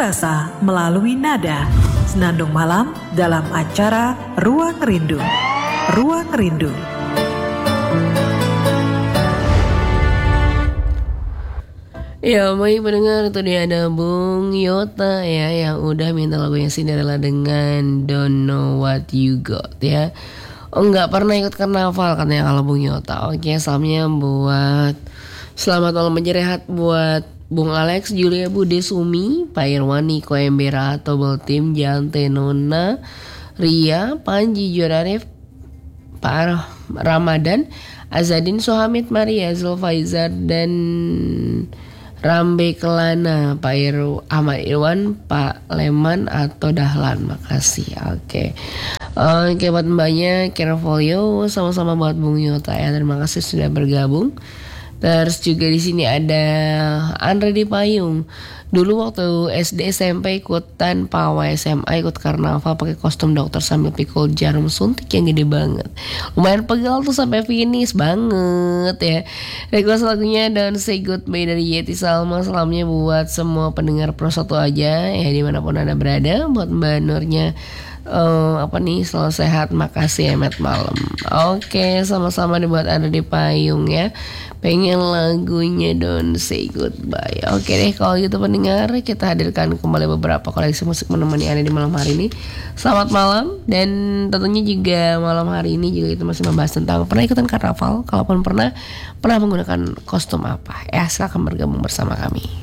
rasa melalui nada. Senandung malam dalam acara Ruang Rindu. Ruang Rindu. Ya, baik pendengar, itu dia ada Bung Yota ya yang udah minta lagunya Cinderella dengan Don't Know What You Got ya. Nggak pernah ikut karnaval katanya kalau Bung Yota. Oke, salamnya buat selamat malam menjerehat buat Bung Alex, Julia Bude Sumi, Pak Irwan, Niko Embera, Tobel Tim, Jante Nona, Ria, Panji Jodarif, Pak Ramadan, Azadin Sohamid, Maria Zulfaizar dan Rambe Kelana, Pak Ahmad Irwan, Pak Leman atau Dahlan. Makasih. Oke, buat mbaknya Carfolio, sama-sama buat Bung Yota ya. Terima kasih sudah bergabung. Terus juga di sini ada Andre di Payung. Dulu waktu SD SMP ikutan pawai, SMA ikut karnaval pakai kostum dokter sambil pikul jarum suntik yang gede banget. Lumayan pegal tuh sampai finish banget ya. Request lagunya Don't Say Goodbye dari Yeti Salma. Salamnya buat semua pendengar Pro 1 aja ya dimanapun anda berada. Buat Mbak Nurnya selalu sehat, makasih ya Met Malam. Oke, sama-sama dibuat ada di Payung ya. Pengen lagunya Don't Say Goodbye. Oke deh, kalau gitu pendengar, kita hadirkan kembali beberapa koleksi musik menemani Anda di malam hari ini. Selamat malam. Dan tentunya juga malam hari ini juga kita masih membahas tentang pernah ikutan karnaval. Kalaupun pernah menggunakan kostum apa? Ya, silakan bergabung bersama kami.